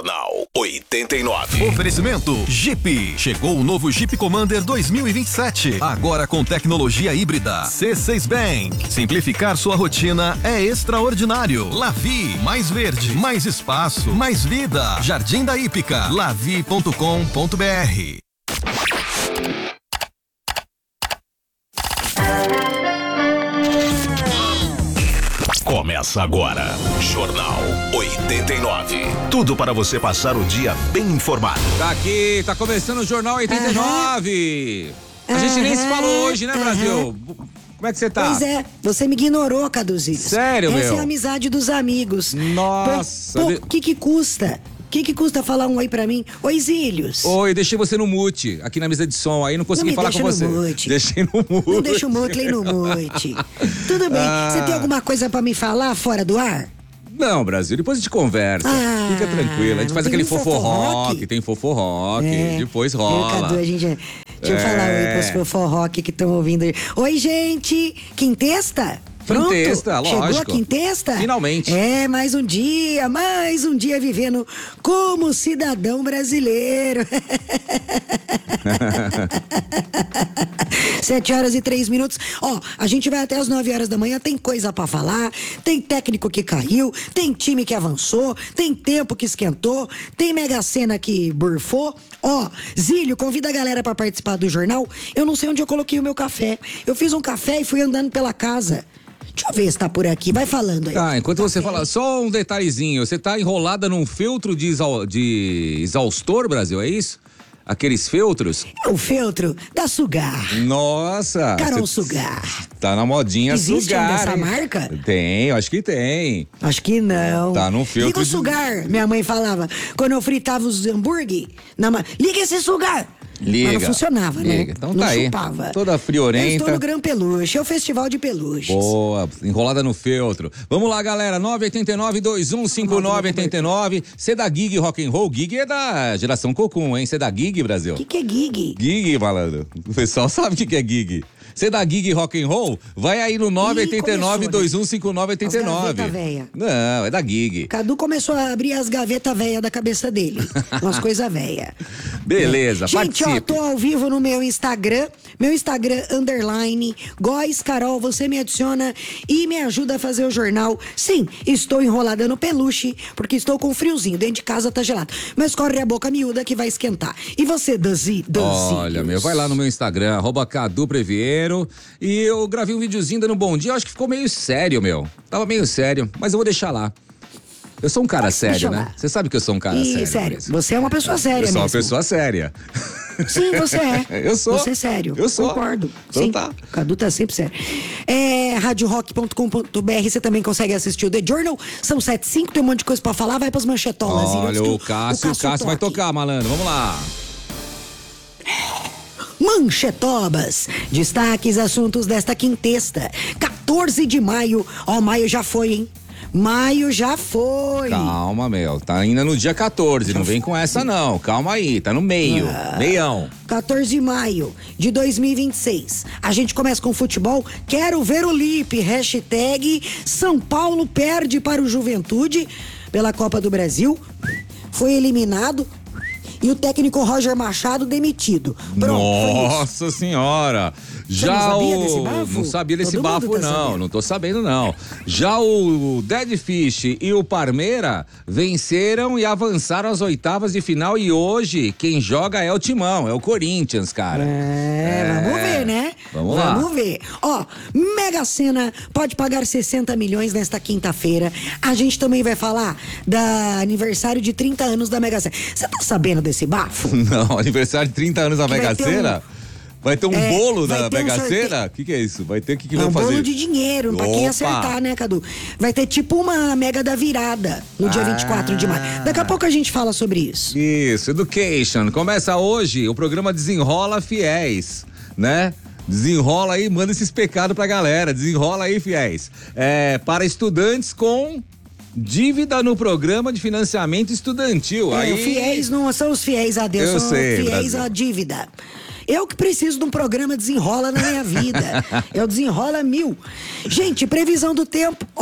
Jornal 89. Oferecimento Jeep. Chegou o novo Jeep Commander 2027. Agora com tecnologia híbrida. C6 Bank. Simplificar sua rotina é extraordinário. Lavi. Mais verde, mais espaço, mais vida. Jardim da Hípica. Lavi.com.br. Começa agora, Jornal 89. Tudo para você passar o dia bem informado. Tá aqui, tá começando o Jornal 89. A gente nem se falou hoje, né, Brasil? Como é que você tá? Pois é, você me ignorou, Caduzinho. Sério, meu? Essa é a amizade dos amigos. Nossa. Pô, o que custa? O que custa falar um oi pra mim? Oi, Zílios. Oi, deixei você no mute, aqui na mesa de som, aí não consegui falar com você. Deixei no mute. Não deixa o mute, no mute. Tudo bem, você tem alguma coisa pra me falar fora do ar? Não, Brasil, depois a gente conversa. Fica tranquilo, a gente faz aquele foforrock, tem foforrock, depois rola. Cadu, deixa eu falar oi pros foforrock que estão ouvindo aí. Oi, gente, quintesta? Pronto, quintesta, lógico. Chegou a quintesta? Finalmente. É, mais um dia vivendo como cidadão brasileiro. 7h03. Ó, a gente vai até as 9h da manhã, tem coisa pra falar, tem técnico que caiu, tem time que avançou, tem tempo que esquentou, tem Mega Sena que burfou. Ó, Zílio, convida a galera pra participar do jornal. Eu não sei onde eu coloquei o meu café. Eu fiz um café e fui andando pela casa. Deixa eu ver se tá por aqui, vai falando aí. Tá, enquanto você fala, só um detalhezinho, você tá enrolada num feltro de exaustor, Brasil, é isso? Aqueles feltros? É o feltro da Sugar. Nossa! Carol Sugar. Tá na modinha Existe Sugar. Existe dessa marca? Tem, acho que tem. Acho que não. Tá num feltro. Liga o Sugar, minha mãe falava. Quando eu fritava os hambúrguer, liga esse Sugar. Liga. Mas não funcionava, né? Então não tá aí. chupava. Toda friorenta. Eu estou no Gran Peluche, é o festival de peluches. Boa, enrolada no feltro. Vamos lá, galera, 989-215989. Você da Gig Rock and Roll, Gig é da geração Cocum, hein? Você da Gig, Brasil? O que é Gig? Gig, malandro. O pessoal sabe o que é Gig. Você da Gig Rock and Roll? Vai aí no 989-215989. Não, é da Gig. Cadu começou a abrir as gavetas velhas da cabeça dele. Umas coisas velhas. Beleza, gente, participe. Ó, tô ao vivo no meu Instagram, _ Góis Carol, você me adiciona e me ajuda a fazer o jornal. Sim, estou enrolada no peluche, porque estou com friozinho, dentro de casa tá gelado. Mas corre a boca miúda que vai esquentar. E você, Danzi? Olha, meu, vai lá no meu Instagram, @CaduPreviero. E eu gravei um videozinho dando um bom dia, eu acho que ficou meio sério, meu. Tava meio sério, mas eu vou deixar lá. Eu sou um cara sério, né? Você sabe que eu sou um cara sério. Sério, você é uma pessoa séria mesmo. Eu sou uma pessoa séria. Sim, você é. Eu sou. Você é sério. Eu sou. Concordo. Então sim. tá. O Cadu tá sempre sério. radiorock.com.br, você também consegue assistir o The Journal. São 7h05, tem um monte de coisa pra falar, vai pras manchetolas. Olha, o Cássio vai tocar, malandro. Vamos lá. Manchetobas, destaques, assuntos desta quintesta, 14 de maio, maio já foi, hein? Maio já foi. Calma, meu, tá ainda no dia 14, não vem com essa não, calma aí, tá no meio, meião. 14 de maio de 2026, a gente começa com futebol, quero ver o Lipe, hashtag São Paulo perde para o Juventude pela Copa do Brasil, foi eliminado. E o técnico Roger Machado demitido. Pronto, nossa senhora! Já não sabia desse bafo, não tô sabendo não. Já o Dead Fish e o Parmeira venceram e avançaram às oitavas de final e hoje quem joga é o Timão, é o Corinthians, cara. Vamos ver, né? Vamos lá. Vamos ver. Mega Sena pode pagar 60 milhões nesta quinta-feira. A gente também vai falar da aniversário de 30 anos da Mega Sena. Você tá sabendo desse bafo? Não, aniversário de 30 anos da Mega Sena? Vai ter um bolo da Mega Sena? O que é isso? Vai ter o que vão fazer? Um bolo de dinheiro, pra quem acertar, né, Cadu? Vai ter tipo uma Mega da Virada no dia 24 de maio. Daqui a pouco a gente fala sobre isso. Isso, Education. Começa hoje o programa Desenrola Fiéis, né? Desenrola aí, manda esses pecados pra galera. Desenrola aí, fiéis. Para estudantes com dívida no programa de financiamento estudantil. Aí... Fiéis não são os fiéis a Deus, são fiéis Brasil. à dívida. Eu que preciso de um programa Desenrola na minha vida. Eu Desenrola 1000. Gente, previsão do tempo,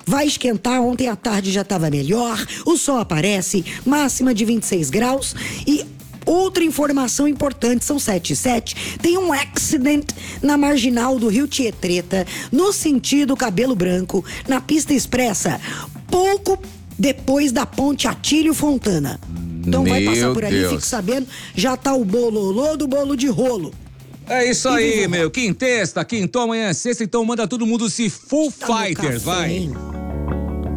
vai esquentar, ontem à tarde já estava melhor, o sol aparece, máxima de 26 graus e outra informação importante, são 7h07, tem um accident na marginal do Rio Tietreta, no sentido Cabelo Branco, na pista expressa, pouco depois da ponte Atílio Fontana. Então vai passar por ali, fique sabendo, já tá o bololô do bolo de rolo. É isso aí, meu. Quintou, amanhã é sexta, então manda todo mundo se Full Fighters, vai.